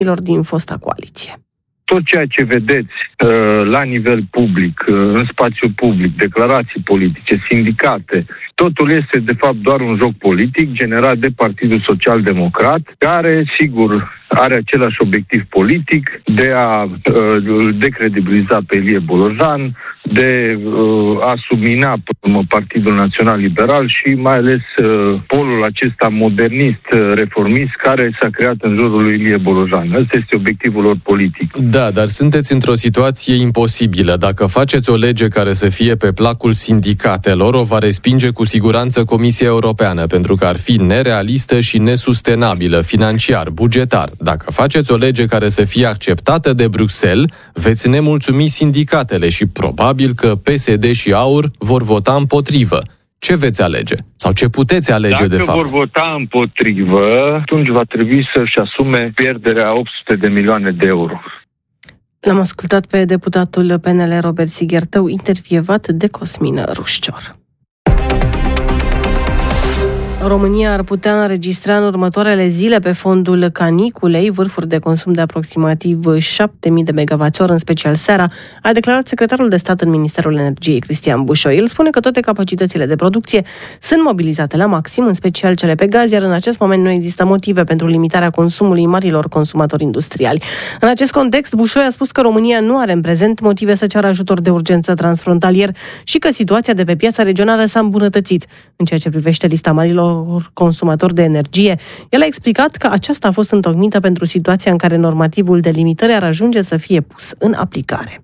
din fosta coaliție. Tot ceea ce vedeți la nivel public, în spațiu public, declarații politice, sindicate, totul este de fapt doar un joc politic generat de Partidul Social Democrat, care, sigur, are același obiectiv politic de a decredibiliza pe Ilie Bolojan, de a submina Partidul Național Liberal și mai ales polul acesta modernist, reformist, care s-a creat în jurul lui Ilie Bolojan. Ăsta este obiectivul lor politic. Da, dar sunteți într-o situație imposibilă. Dacă faceți o lege care să fie pe placul sindicatelor, o va respinge cu siguranță Comisia Europeană, pentru că ar fi nerealistă și nesustenabilă financiar, bugetar. Dacă faceți o lege care să fie acceptată de Bruxelles, veți nemulțumi sindicatele și probabil că PSD și AUR vor vota împotrivă. Ce veți alege? Sau ce puteți alege, de fapt? Dacă vor vota împotrivă, atunci va trebui să-și asume pierderea 800 de milioane de euro. L-am ascultat pe deputatul PNL Robert Sighertău, intervievat de Cosmin Rușcior. România ar putea înregistra în următoarele zile pe fondul caniculei vârfuri de consum de aproximativ 7.000 de MWh, în special seara, a declarat secretarul de stat în Ministerul Energiei, Cristian Bușoi. El spune că toate capacitățile de producție sunt mobilizate la maxim, în special cele pe gaz, iar în acest moment nu există motive pentru limitarea consumului marilor consumatori industriali. În acest context, Bușoi a spus că România nu are în prezent motive să ceară ajutor de urgență transfrontalier și că situația de pe piața regională s-a îmbunătățit. În ceea ce privește lista marilor consumatori de energie, el a explicat că aceasta a fost întocmită pentru situația în care normativul de limitare ar ajunge să fie pus în aplicare.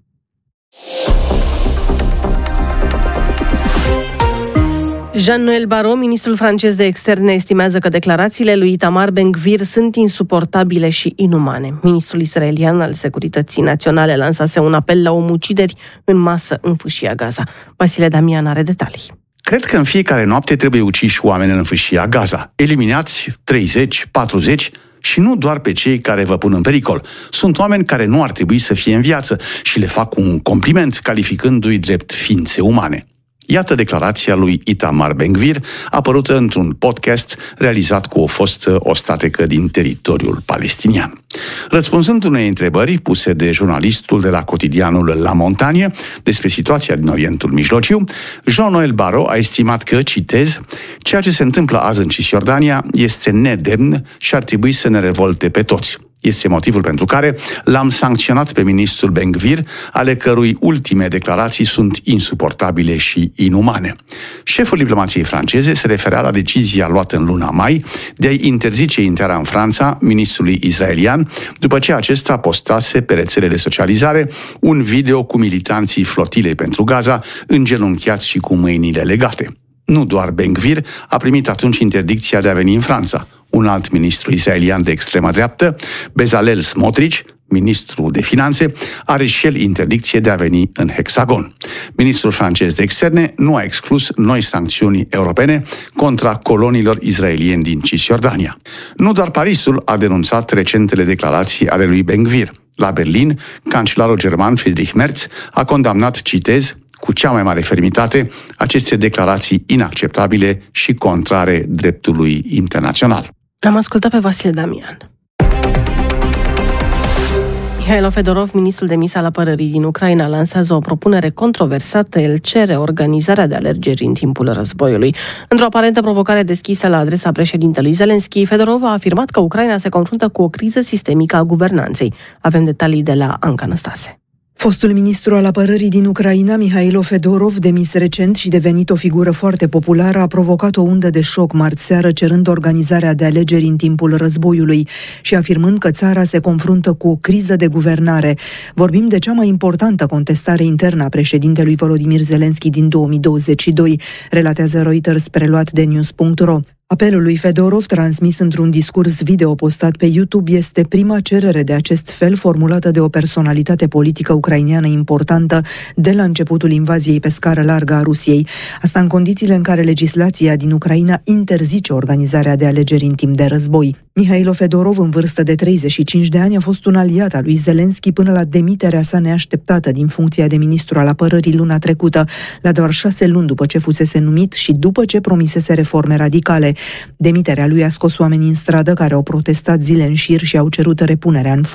Jean-Noël Barrot, ministrul francez de externe, estimează că declarațiile lui Itamar Ben-Gvir sunt insuportabile și inumane. Ministrul israelian al Securității Naționale lansase un apel la omucideri în masă în fâșia Gaza. Vasile Damian are detalii. Cred că în fiecare noapte trebuie uciși oameni în fâșia Gaza. Eliminați 30, 40 și nu doar pe cei care vă pun în pericol. Sunt oameni care nu ar trebui să fie în viață și le fac un compliment calificându-i drept ființe umane. Iată declarația lui Itamar Ben-Gvir, apărută într-un podcast realizat cu o fostă ostatecă din teritoriul palestinian. Răspunzând unei întrebări puse de jurnalistul de la cotidianul La Montagne despre situația din Orientul Mijlociu, Jean-Noël Barrot a estimat că, citez, ceea ce se întâmplă azi în Cisjordania este nedemn și ar trebui să ne revolte pe toți. Este motivul pentru care l-am sancționat pe ministrul Ben-Gvir, ale cărui ultime declarații sunt insuportabile și inumane. Șeful diplomației franceze se referea la decizia luată în luna mai de a-i interzice intrarea în Franța ministrului israelian, după ce acesta postase pe rețelele de socializare un video cu militanții flotilei pentru Gaza, îngenunchiați și cu mâinile legate. Nu doar Ben-Gvir a primit atunci interdicția de a veni în Franța. Un alt ministru israelian de extremă dreaptă, Bezalel Smotrich, ministru de finanțe, are și el interdicție de a veni în Hexagon. Ministrul francez de externe nu a exclus noi sancțiuni europene contra colonilor israelieni din Cisjordania. Nu doar Parisul a denunțat recentele declarații ale lui Ben-Gvir. La Berlin, cancelarul german Friedrich Merz a condamnat, citez, cu cea mai mare fermitate aceste declarații inacceptabile și contrare dreptului internațional. L-am ascultat pe Vasile Damian. Mihailo Fedorov, ministrul demis al apărării din Ucraina, lansează o propunere controversată. El cere organizarea de alegeri în timpul războiului. Într-o aparentă provocare deschisă la adresa președintelui Zelensky, Fedorov a afirmat că Ucraina se confruntă cu o criză sistemică a guvernanței. Avem detalii de la Anca Năstase. Fostul ministru al apărării din Ucraina, Mihailo Fedorov, demis recent și devenit o figură foarte populară, a provocat o undă de șoc marți seară, cerând organizarea de alegeri în timpul războiului și afirmând că țara se confruntă cu o criză de guvernare. Vorbim de cea mai importantă contestare internă a președintelui Volodymyr Zelensky din 2022, relatează Reuters, preluat de news.ro. Apelul lui Fedorov, transmis într-un discurs video postat pe YouTube, este prima cerere de acest fel formulată de o personalitate politică ucraineană importantă de la începutul invaziei pe scară largă a Rusiei. Asta în condițiile în care legislația din Ucraina interzice organizarea de alegeri în timp de război. Mihailo Fedorov, în vârstă de 35 de ani, a fost un aliat al lui Zelensky până la demiterea sa neașteptată din funcția de ministru al apărării luna trecută, la doar 6 luni după ce fusese numit și după ce promisese reforme radicale. Demiterea lui a scos oamenii în stradă care au protestat zile în șir și au cerut repunerea în